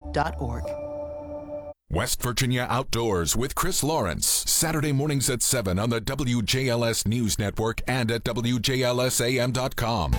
www.westvirginiaoutdoors.org. West Virginia Outdoors with Chris Lawrence, Saturday mornings at 7 on the WJLS News Network and at WJLSAM.com.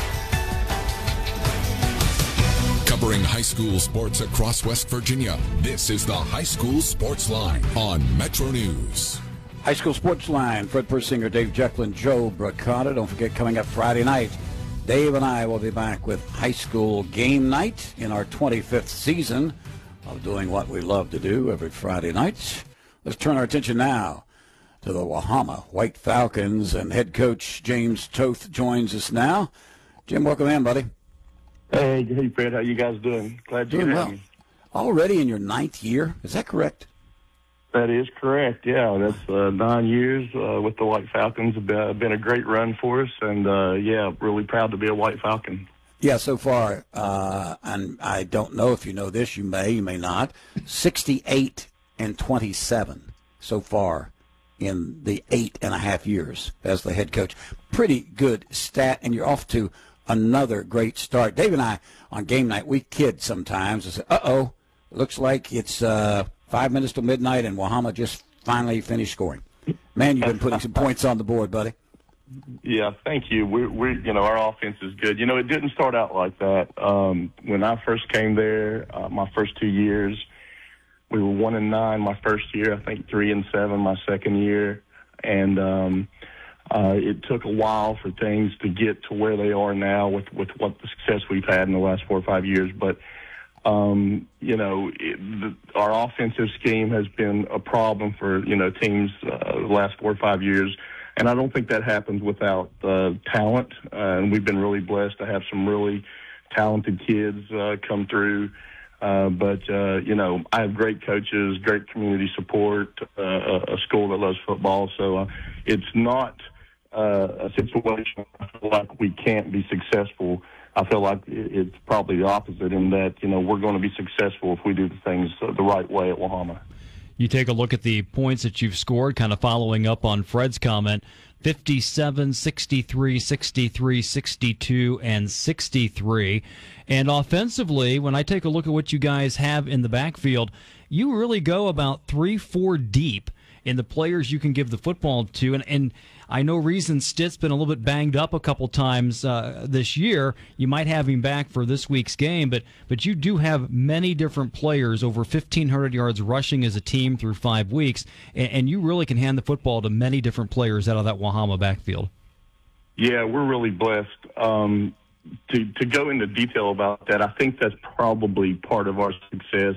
Covering high school sports across West Virginia, this is the High School Sports Line on Metro News. High School Sports Line, Fred Persinger, Dave Jekyll, Joe Bracata. Don't forget, coming up Friday night, Dave and I will be back with High School Game Night in our 25th season of doing what we love to do every Friday night. Let's turn our attention now to the Wahama White Falcons, and head coach James Toth joins us now. Jim, welcome in, buddy. Hey, Fred. How you guys doing? Glad you're doing well. Me. Already in your 9th year, is that correct? That is correct. Yeah, that's 9 years with the White Falcons. Been a great run for us, and really proud to be a White Falcon. Yeah, so far, and I don't know if you know this, you may not, 68-27 so far in the 8.5 years as the head coach. Pretty good stat, and you're off to another great start. Dave and I, on game night, we kid sometimes and say, it looks like it's 5 minutes till midnight, and Wahama just finally finished scoring. Man, you've been putting some points on the board, buddy. Yeah, thank you. We our offense is good. It didn't start out like that. When I first came there, my first 2 years, we were 1-9 my first year. I think 3-7 my second year, and it took a while for things to get to where they are now with what the success we've had in the last 4 or 5 years. But our offensive scheme has been a problem for teams the last 4 or 5 years. And I don't think that happens without talent. And we've been really blessed to have some really talented kids come through. But I have great coaches, great community support, a school that loves football. So it's not a situation I feel like we can't be successful. I feel like it's probably the opposite in that, we're going to be successful if we do the things the right way at Wahama. You take a look at the points that you've scored, kind of following up on Fred's comment, 57, 63, 63, 62, and 63. And offensively, when I take a look at what you guys have in the backfield, you really go about 3-4 deep in the players you can give the football to. And I know Reason Stitt's been a little bit banged up a couple times this year. You might have him back for this week's game, but you do have many different players, over 1,500 yards rushing as a team through 5 weeks, and you really can hand the football to many different players out of that Wahama backfield. Yeah, we're really blessed. To go into detail about that, I think that's probably part of our success.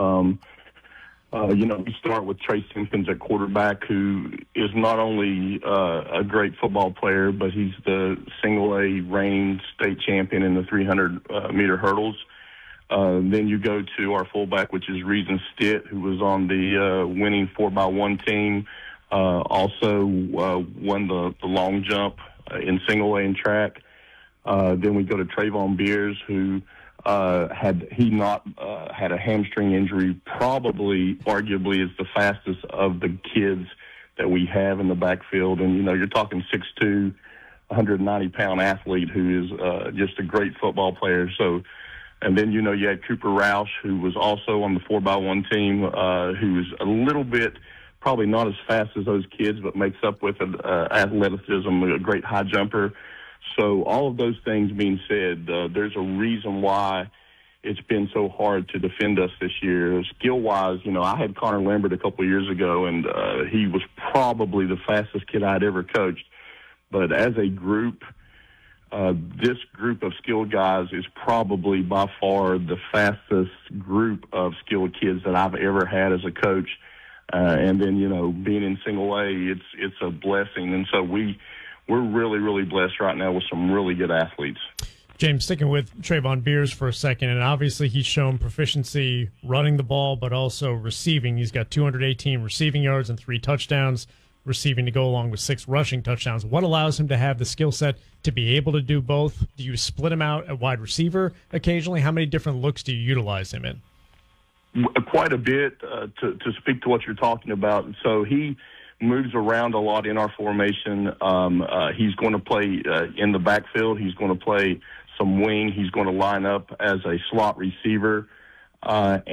We start with Trey Simpkins at quarterback, who is not only a great football player, but he's the single-A reigning state champion in the 300-meter hurdles. Then you go to our fullback, which is Reason Stitt, who was on the winning 4x1 team, also won the long jump in single-A and track. Then we go to Trayvon Beers, who had he not had a hamstring injury, arguably is the fastest of the kids that we have in the backfield. And, you're talking 6'2", 190-pound athlete who is just a great football player. So, and then, you had Cooper Roush, who was also on the 4x1 team, who is a little bit probably not as fast as those kids, but makes up with athleticism, a great high jumper. So all of those things being said, there's a reason why it's been so hard to defend us this year. Skill-wise, I had Connor Lambert a couple of years ago, and he was probably the fastest kid I'd ever coached. But as a group, this group of skilled guys is probably by far the fastest group of skilled kids that I've ever had as a coach. And then, being in single A, it's a blessing. And so we're really, really blessed right now with some really good athletes. James, sticking with Trayvon Beers for a second, and obviously he's shown proficiency running the ball, but also receiving. He's got 218 receiving yards and 3 touchdowns, receiving to go along with 6 rushing touchdowns. What allows him to have the skill set to be able to do both? Do you split him out at wide receiver occasionally? How many different looks do you utilize him in? Quite a bit, to speak to what you're talking about. So he moves around a lot in our formation. He's going to play in the backfield. He's going to play some wing. He's going to line up as a slot receiver.